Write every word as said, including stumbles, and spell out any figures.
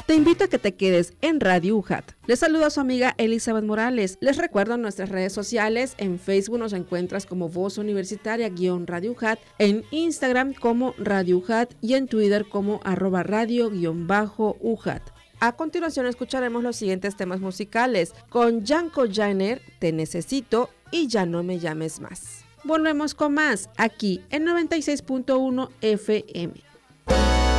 te invito a que te quedes en Radio U J A T. Les saluda a su amiga Elizabeth Morales. Les recuerdo nuestras redes sociales. En Facebook nos encuentras como Voz Universitaria-Radio U J A T, en Instagram como Radio U J A T y en Twitter como arroba radio-U J A T. A continuación escucharemos los siguientes temas musicales con Janko Jainer, Te Necesito y Ya No Me Llames Más. Volvemos con más aquí en noventa y seis punto uno F M.